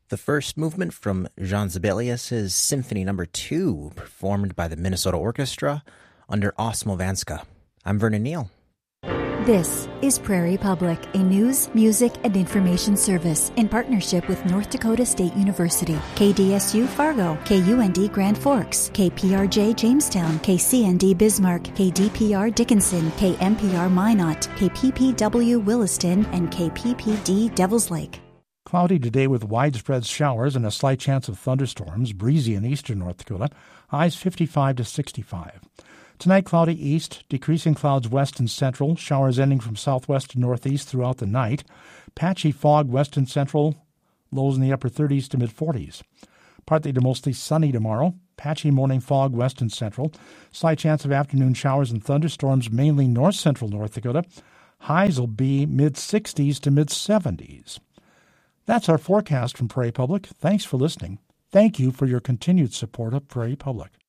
The first movement from Jean Sibelius's Symphony No. 2, performed by the Minnesota Orchestra under Osmo Vanska. I'm Vernon Neal. This is Prairie Public, a news, music, and information service in partnership with North Dakota State University, KDSU Fargo, KUND Grand Forks, KPRJ Jamestown, KCND Bismarck, KDPR Dickinson, KMPR Minot, KPPW Williston, and KPPD Devils Lake. Cloudy today with widespread showers and a slight chance of thunderstorms, breezy in eastern North Dakota, highs 55 to 65. Tonight, cloudy east, decreasing clouds west and central, showers ending from southwest to northeast throughout the night, patchy fog west and central, lows in the upper 30s to mid-40s. Partly to mostly sunny tomorrow, patchy morning fog west and central, slight chance of afternoon showers and thunderstorms mainly north-central North Dakota. Highs will be mid-60s to mid-70s. That's our forecast from Prairie Public. Thanks for listening. Thank you for your continued support of Prairie Public.